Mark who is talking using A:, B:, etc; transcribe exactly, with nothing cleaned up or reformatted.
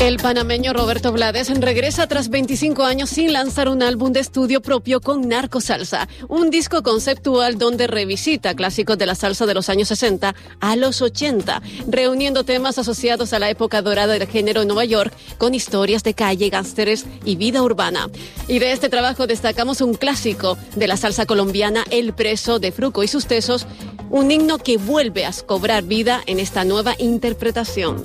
A: El panameño Roberto Blades regresa tras veinticinco años sin lanzar un álbum de estudio propio con Narco Salsa, un disco conceptual donde revisita clásicos de la salsa de los años sesenta a los ochenta, reuniendo temas asociados a la época dorada del género en Nueva York con historias de calle, gángsteres y vida urbana. Y de este trabajo destacamos un clásico de la salsa colombiana, El Preso, de Fruco y sus Tesos, un himno que vuelve a cobrar vida en esta nueva interpretación.